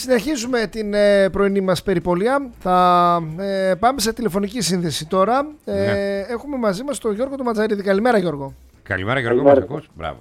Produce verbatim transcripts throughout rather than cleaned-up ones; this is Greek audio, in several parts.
συνεχίζουμε την ε, πρωινή μας περιπολία. Θα ε, πάμε σε τηλεφωνική σύνδεση τώρα. Ε, ναι. Έχουμε μαζί μας τον Γιώργο τον Ματζαρίδη. Καλημέρα, Γιώργο. Καλημέρα, Γιώργο. Μας ακούς? Μπράβο.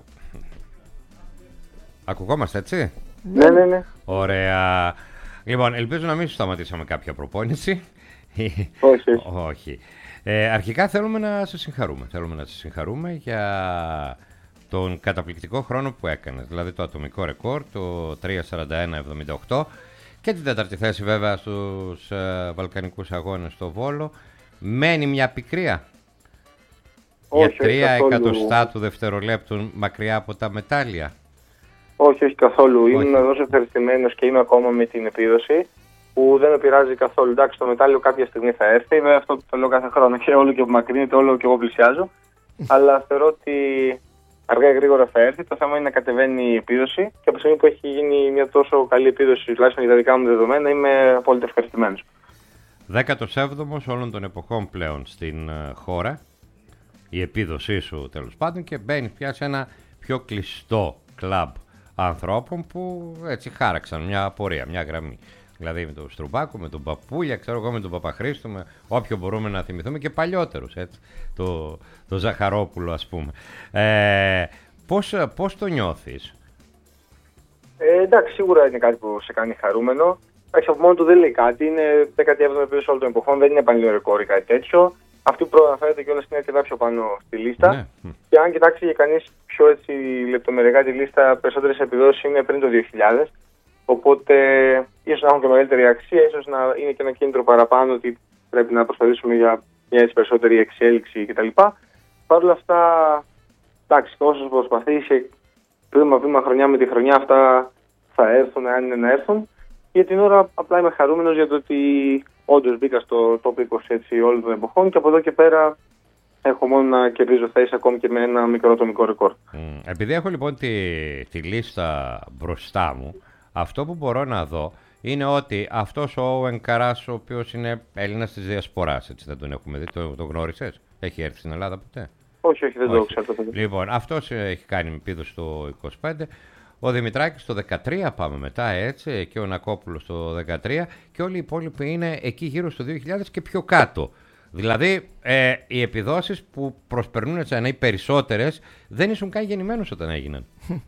Ακουγόμαστε, έτσι? Ναι, ναι, ναι. Ωραία. Λοιπόν, ελπίζω να μην σου σταματήσαμε κάποια προπόνηση. Όχι. Όχι. Ε, αρχικά θέλουμε να σε συγχαρούμε. Θέλουμε να σε συγχαρούμε για τον καταπληκτικό χρόνο που έκανες. Δηλαδή το ατομικό ρεκόρ, το τρία σαράντα ένα εβδομήντα οκτώ και την τέταρτη θέση βέβαια στους ε, Βαλκανικούς Αγώνες στο Βόλο. Μένει μια πικρία. Όχι, για τρία όχι εκατοστά του δευτερολέπτου μακριά από τα μετάλλια. Όχι, όχι καθόλου. Όχι. Ήμουν τόσο ευχαριστημένος και είμαι ακόμα με την επίδοση που δεν με πειράζει καθόλου. Εντάξει, το μετάλλιο κάποια στιγμή θα έρθει. Βέβαια, αυτό που το λέω κάθε χρόνο και όλο και απομακρύνεται, όλο και εγώ πλησιάζω. Αλλά θεωρώ ότι αργά ή γρήγορα θα έρθει. Το θέμα είναι να κατεβαίνει η επίδοση και από τη στιγμή που έχει γίνει μια τόσο καλή επίδοση, τουλάχιστον για τα δικά μου δεδομένα, είμαι απόλυτα ευχαριστημένος. δέκατος έβδομος όλων των εποχών πλέον στην uh, χώρα, η επίδοσή σου τέλος πάντων, και μπαίνει πια σε ένα πιο κλειστό κλαμπ ανθρώπων που έτσι χάραξαν μια πορεία, μια γραμμή. Δηλαδή με τον Στρουμπάκο, με τον Παπούλια, ξέρω εγώ, με τον Παπαχρήστο, με όποιο μπορούμε να θυμηθούμε και παλιότερους, έτσι, το, το Ζαχαρόπουλο ας πούμε. Ε, πώς, πώς το νιώθεις? Ε, εντάξει, σίγουρα είναι κάτι που σε κάνει χαρούμενο. Εντάξει, από μόνο του δεν λέει κάτι. Είναι δέκατη έβδομη επίδοση όλων των εποχών, δεν είναι πανελλήνιο ρεκόρ ή κάτι τέτοιο. Αυτή που προαναφέρεται κιόλας είναι αρκετά πιο πάνω στη λίστα. Ναι. Και αν κοιτάξει για κανείς πιο έτσι λεπτομεριακά τη λίστα, περισσότερες επιδόσεις είναι πριν το δύο χιλιάδες. Οπότε ίσως να έχουν και μεγαλύτερη αξία, ίσως να είναι και ένα κίνητρο παραπάνω ότι πρέπει να προσπαθήσουμε για μια έτσι περισσότερη εξέλιξη κτλ. Παρ' όλα αυτά, εντάξει, όσο προσπαθήσει, βήμα-βήμα, χρονιά με τη χρονιά, αυτά θα έρθουν, αν είναι να έρθουν. Για την ώρα απλά είμαι χαρούμενος για το ότι όντως μπήκα στο top είκοσι έτσι, όλων των εποχών και από εδώ και πέρα έχω μόνο να κερδίζω θέσεις ακόμη και με ένα μικρό ατομικό ρεκόρ. Mm. Επειδή έχω λοιπόν τη, τη λίστα μπροστά μου, αυτό που μπορώ να δω είναι ότι αυτός ο Όουεν Καράς, ο οποίος είναι Έλληνας της Διασποράς, έτσι δεν τον έχουμε δει, το, το γνώρισες? Έχει έρθει στην Ελλάδα ποτέ? Όχι, όχι, δεν όχι. το ξέρω. Λοιπόν, αυτός έχει κάνει επίδοση το είκοσι πέντε. Ο Δημητράκης το δεκατρία πάμε μετά, έτσι, και ο Νακόπουλος το δεκατρία και όλοι οι υπόλοιποι είναι εκεί γύρω στο δύο χιλιάδες και πιο κάτω. Δηλαδή ε, οι επιδόσεις που προσπερνούν έτσι, οι περισσότερες δεν ήσουν καν γεννημένους όταν έγιναν.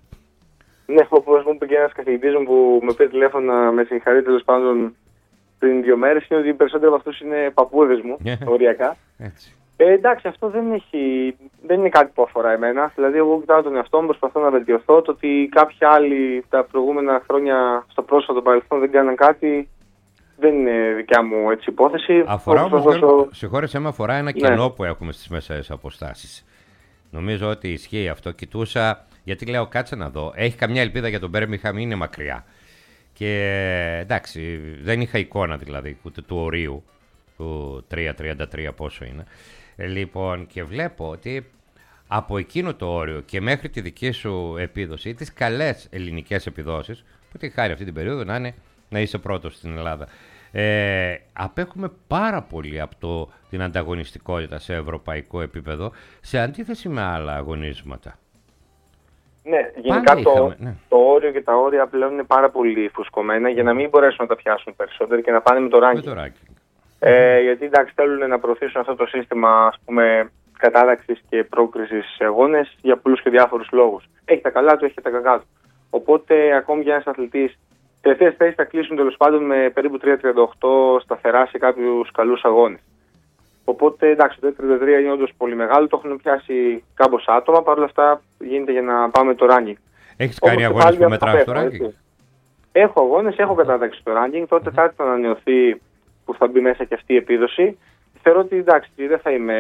Ναι, όπως μου είπε και ένας καθηγητής μου που με πήρε τηλέφωνο να με συγχαρεί τέλος πάντων πριν δύο μέρες, είναι ότι οι περισσότεροι από αυτούς είναι παππούδες μου, οριακά. Έτσι. Ε, εντάξει, αυτό δεν, έχει, δεν είναι κάτι που αφορά εμένα. Δηλαδή, εγώ κοιτάω τον εαυτό μου, προσπαθώ να βελτιωθώ. Το ότι κάποιοι άλλοι τα προηγούμενα χρόνια στο πρόσφατο παρελθόν δεν κάναν κάτι, δεν είναι δικιά μου έτσι υπόθεση. Αφορά όμως, δώσω... συγχώρεσέ με, αφορά ένα ναι. κενό που έχουμε στις μεσαίες αποστάσεις. Νομίζω ότι ισχύει αυτό. Κοιτούσα, γιατί λέω κάτσε να δω. Έχει καμιά ελπίδα για τον Μπέρμιχαμ, είναι μακριά. Και εντάξει, δεν είχα εικόνα δηλαδή ούτε του ορίου, του τρία τριάντα τρία πόσο είναι. Λοιπόν, και βλέπω ότι από εκείνο το όριο και μέχρι τη δική σου επίδοση, τις καλές ελληνικές επιδόσεις, που τη χάρη αυτή την περίοδο να, είναι, να είσαι πρώτος στην Ελλάδα, ε, απέχουμε πάρα πολύ από το, την ανταγωνιστικότητα σε ευρωπαϊκό επίπεδο, σε αντίθεση με άλλα αγωνίσματα. Ναι, γενικά το, είχαμε, ναι. το όριο και τα όρια πλέον είναι πάρα πολύ φουσκωμένα για να μην μπορέσουν να τα πιάσουν περισσότερο και να πάνε με το ranking. Με το ranking. Ε, γιατί εντάξει, θέλουν να προωθήσουν αυτό το σύστημα, ας πούμε, κατάταξης και πρόκρισης σε αγώνες για πολλούς και διάφορους λόγους. Έχει τα καλά του, έχει και τα κακά του. Οπότε, ακόμη για ένας αθλητής, τελευταίες θέσεις θα κλείσουν τέλος πάντων με περίπου τρία τριάντα οκτώ σταθερά σε κάποιους καλούς αγώνες. Οπότε, εντάξει, το τρία τριάντα τρία είναι όντως πολύ μεγάλο, το έχουν πιάσει κάμποσα άτομα, παρ' όλα αυτά γίνεται για να πάμε το ranking. Έχεις κάνει αγώνες που μετράς το ranking? Έχω αγώνες, έχω κατάταξη στο ranking, τότε mm-hmm. θα έρθει να ανανεωθεί που θα μπει μέσα και αυτή η επίδοση. Θεωρώ ότι εντάξει, δεν θα είμαι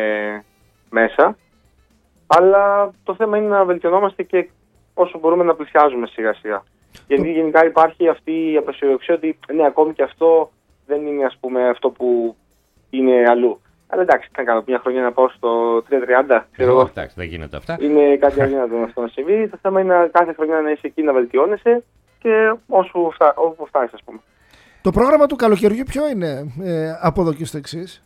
μέσα, αλλά το θέμα είναι να βελτιωνόμαστε και όσο μπορούμε να πλησιάζουμε σιγά σιγά. Γιατί γενικά υπάρχει αυτή η απεσιοδοξία ότι ναι, ακόμη και αυτό δεν είναι ας πούμε αυτό που είναι αλλού. Αλλά εντάξει, τι να κάνω, μια χρονιά να πάω στο τρία τριάντα, ξέρω εγώ. Εντάξει, δεν γίνεται αυτά. Είναι κάτι αδύνατο αυτό να συμβεί. Το θέμα είναι κάθε χρονιά να είσαι εκεί να βελτιώνεσαι και όσο φτά, όπου φτάσεις, ας πούμε. Το πρόγραμμα του καλοκαιριού ποιο είναι ε, από εδώ και στο εξής?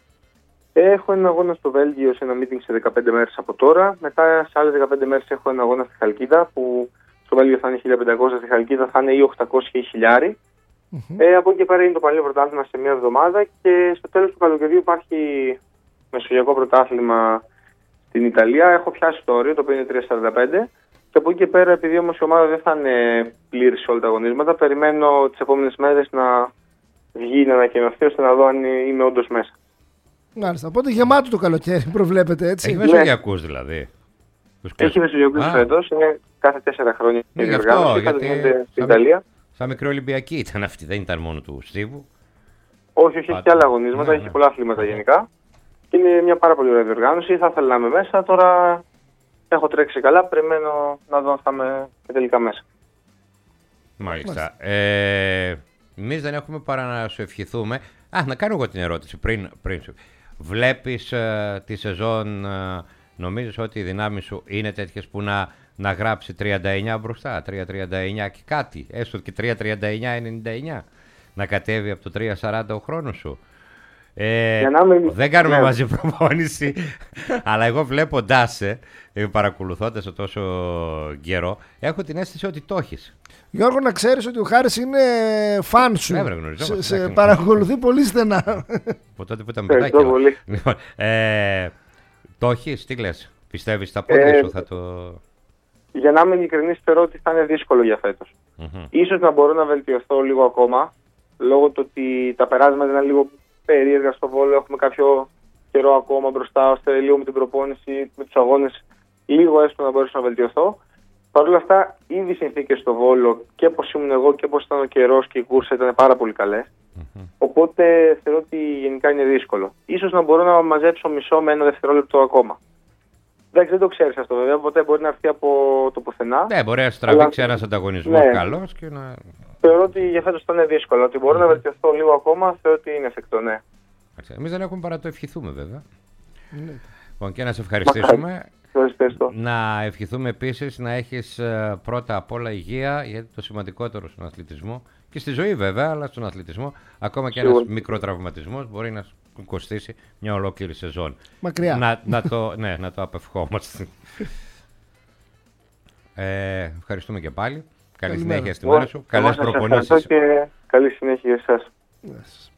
Έχω ένα αγώνα στο Βέλγιο σε ένα meeting σε δεκαπέντε μέρες από τώρα. Μετά σε άλλες δεκαπέντε μέρες έχω ένα αγώνα στη Χαλκίδα που στο Βέλγιο θα είναι χίλια πεντακόσια, στη Χαλκίδα θα είναι ή οκτακόσια ή χιλιάρι. Mm-hmm. Ε, από εκεί και πέρα είναι το Πανελλήνιο Πρωτάθλημα σε μία εβδομάδα και στο τέλος του καλοκαιριού υπάρχει Μεσογειακό Πρωτάθλημα στην Ιταλία. Έχω πιάσει το όριο, το οποίο είναι τρία σαράντα πέντε. Και από εκεί και πέρα, επειδή όμως η ομάδα δεν θα είναι πλήρη σε όλα τα αγωνίσματα, περιμένω τις επόμενες μέρες να βγει, να ανακοινωθεί, ώστε να δω αν είμαι όντως μέσα. Μάλιστα. Οπότε γεμάτο το καλοκαίρι προβλέπετε, έτσι. Έχει μεσογειακούς δηλαδή. Έχει μεσογειακούς φέτος, είναι κάθε τέσσερα χρόνια η διοργάνωση, γιατί στην Ιταλία. Σαν μικρή Ολυμπιακή ήταν αυτή, δεν ήταν μόνο του Στίβου. Όχι, όχι, έχει και άλλα αγωνίσματα, ναι, έχει ναι. πολλά αθλήματα γενικά. Και είναι μια πάρα πολύ ωραία διοργάνωση. Θα ήθελα να είμαι μέσα. Τώρα έχω τρέξει καλά. Περιμένω να δω αν θα είμαι και τελικά μέσα. Μάλιστα. Ε, εμείς δεν έχουμε παρά να σου ευχηθούμε. Α, να κάνω εγώ την ερώτηση πριν, πριν σου. Βλέπεις ε, τη σεζόν, ε, νομίζεις ότι οι δυνάμεις σου είναι τέτοιες που να, να γράψει τριάντα εννιά μπροστά, τρία τριάντα εννιά και κάτι, έστω και τρία τριάντα εννιά ενενήντα εννιά, να κατέβει από το τρία σαράντα ο χρόνος σου. Ε, μην... Δεν κάνουμε ναι. μαζί προπόνηση, αλλά εγώ βλέποντάς σε, παρακολουθώντας σε τόσο καιρό, έχω την αίσθηση ότι το έχεις. Γιώργο, να ξέρεις ότι ο Χάρης είναι φαν σου. Ναι, σε, σε παρακολουθεί πολύ στενά. Από τότε που ήταν παιδάκι. Λοιπόν, ε, το έχεις, τι λες, πιστεύεις τα πόδια ε, σου θα το... Για να είμαι ειλικρινής, θεωρώ ότι θα είναι δύσκολο για φέτος. Mm-hmm. Ίσως να μπορώ να βελτιωθώ λίγο ακόμα, λόγω του ότι τα περάσματα είναι λίγο περίεργα στο Βόλο, έχουμε κάποιο καιρό ακόμα μπροστά, ώστε λίγο με την προπόνηση, με τους αγώνες, λίγο έστω να μπορέσω να βελτιωθώ. Παρ' όλα αυτά, ήδη οι συνθήκες στο Βόλο και πώς ήμουν εγώ και πώς ήταν ο καιρός και η κούρσα ήταν πάρα πολύ καλές. Mm-hmm. Οπότε θεωρώ ότι γενικά είναι δύσκολο. Ίσως να μπορώ να μαζέψω μισό με ένα δευτερόλεπτο ακόμα. Εντάξει, δεν το ξέρεις αυτό βέβαια, οπότε μπορεί να έρθει από το πουθενά. Ναι, μπορεί να σου τραβήξει ένας ανταγωνισμός ναι. καλός και να... Θεωρώ ότι για φέτος θα είναι δύσκολο. Ότι μπορώ mm. να βελτιωθώ λίγο ακόμα, θεωρώ ότι είναι εφικτό, ναι. Εμείς δεν έχουμε παρά το ευχηθούμε βέβαια. Mm. Λοιπόν, και να σε ευχαριστήσουμε. Ευχαριστώ. Να ευχηθούμε επίσης να έχεις πρώτα απ' όλα υγεία, γιατί το σημαντικότερο στον αθλητισμό και στη ζωή βέβαια, αλλά στον αθλητισμό, ακόμα και ένας μικροτραυματισμός μπορεί να κοστίσει μια ολόκληρη σεζόν. Μακριά. Να, να, το, ναι, να το απευχόμαστε. ε, ευχαριστούμε και πάλι. Καλή συνέχεια στη μέρα σου. Καλές προπονήσεις. Και καλή συνέχεια για εσάς. Yes.